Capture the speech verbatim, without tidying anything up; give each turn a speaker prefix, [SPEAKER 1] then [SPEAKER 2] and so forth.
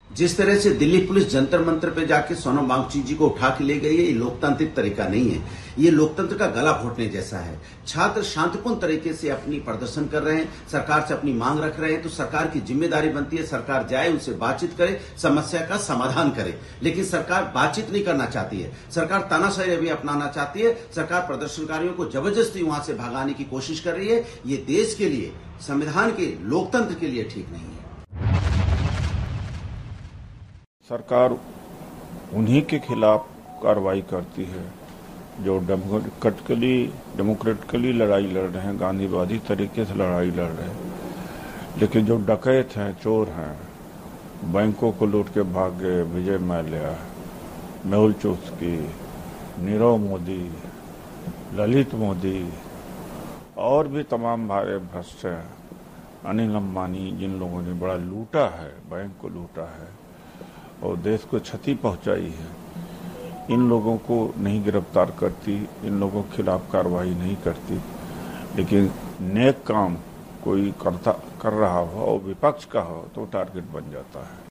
[SPEAKER 1] जिस तरह से दिल्ली पुलिस जंतर मंतर पे जाके सोनम वांगचुक जी को उठा के ले गई है, ये लोकतांत्रिक तरीका नहीं है। ये लोकतंत्र का गला घोटने जैसा है। छात्र शांतिपूर्ण तरीके से अपनी प्रदर्शन कर रहे हैं, सरकार से अपनी मांग रख रहे हैं, तो सरकार की जिम्मेदारी बनती है सरकार जाए, उनसे बातचीत करे, समस्या का समाधान करे। लेकिन सरकार बातचीत नहीं करना चाहती है, सरकार तानाशाही भी अपनाना चाहती है। सरकार प्रदर्शनकारियों को जबरदस्ती वहां से भगाने की कोशिश कर रही है। ये देश के लिए, संविधान के, लोकतंत्र के लिए ठीक नहीं है।
[SPEAKER 2] सरकार उन्हीं के खिलाफ कार्रवाई करती है जो डेमोक्रेटिकली डेमोक्रेटिकली लड़ाई लड़ रहे हैं, गांधीवादी तरीके से लड़ाई लड़ रहे हैं। लेकिन जो डकैत हैं, चोर हैं, बैंकों को लूट के भाग गए, विजय माल्या, मेहुल चोक्सी, नीरव मोदी, ललित मोदी और भी तमाम भारे भ्रष्ट हैं, अनिल अंबानी, जिन लोगों ने बड़ा लूटा है, बैंक को लूटा है और देश को क्षति पहुंचाई है, इन लोगों को नहीं गिरफ्तार करती, इन लोगों के खिलाफ कार्रवाई नहीं करती। लेकिन नेक काम कोई करता कर रहा हो और विपक्ष का हो तो टारगेट बन जाता है।